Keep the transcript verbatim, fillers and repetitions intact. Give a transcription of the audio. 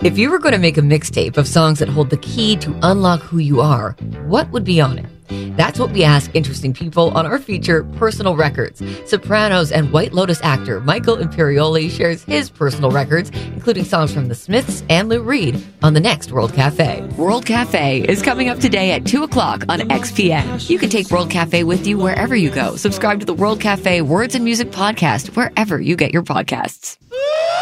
If you were going to make a mixtape of songs that hold the key to unlock who you are, what would be on it? That's what we ask interesting people on our feature, Personal Records. Sopranos and White Lotus actor Michael Imperioli shares his personal records, including songs from The Smiths and Lou Reed, on the next World Cafe. World Cafe is coming up today at two o'clock on X P N. You can take World Cafe with you wherever you go. Subscribe to the World Cafe Words and Music podcast wherever you get your podcasts.